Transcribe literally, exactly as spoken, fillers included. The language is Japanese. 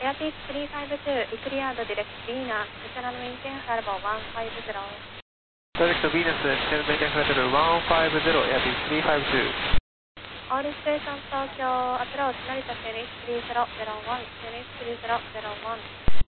エアピースさんごに、イクリアードディレクトビーナス、こちらのメインテンフライトいちごゼロ。 Direct Venus, Channel Maintain Flight Level いちごゼロ, Airbus さんごに。 オールステーション東京、アプローチ成田 フェニックスさんゼロゼロいち、フェニックスさんゼロゼロいち。